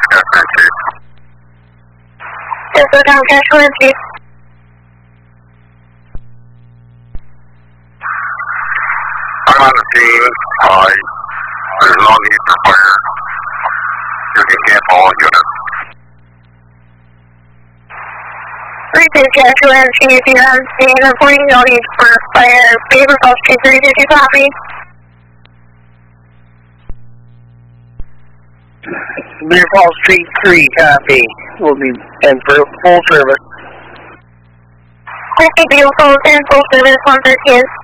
Yes, so down casualty. I'm on the scene. There's no need for fire. You can cancel all units. Repeat casualty, if you're on scene, reporting no need for fire. Beaver Falls Street 3, did you copy? Beaver Falls Street 3, copy. We'll be in for full service. 50 vehicles in full service, 113.